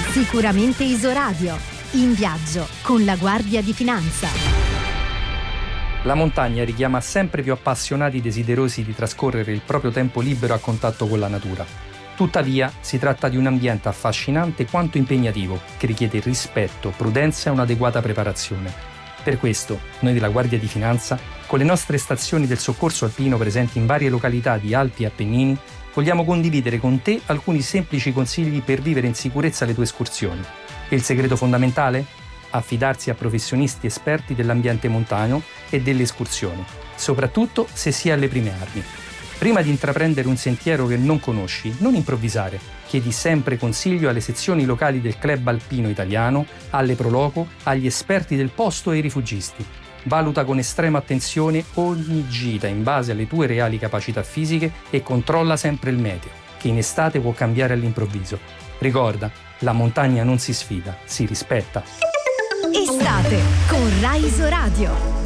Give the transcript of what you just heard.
Sicuramente Isoradio. In viaggio con la Guardia di Finanza. La montagna richiama sempre più appassionati desiderosi di trascorrere il proprio tempo libero a contatto con la natura. Tuttavia, si tratta di un ambiente affascinante quanto impegnativo, che richiede rispetto, prudenza e un'adeguata preparazione. Per questo, noi della Guardia di Finanza, con le nostre stazioni del soccorso alpino presenti in varie località di Alpi e Appennini, vogliamo condividere con te alcuni semplici consigli per vivere in sicurezza le tue escursioni. E il segreto fondamentale? Affidarsi a professionisti esperti dell'ambiente montano e delle escursioni, soprattutto se si è alle prime armi. Prima di intraprendere un sentiero che non conosci, non improvvisare. Chiedi sempre consiglio alle sezioni locali del Club Alpino Italiano, alle Proloco, agli esperti del posto e ai rifugisti. Valuta con estrema attenzione ogni gita in base alle tue reali capacità fisiche e controlla sempre il meteo, che in estate può cambiare all'improvviso. Ricorda, la montagna non si sfida, si rispetta. Estate con Rai Isoradio.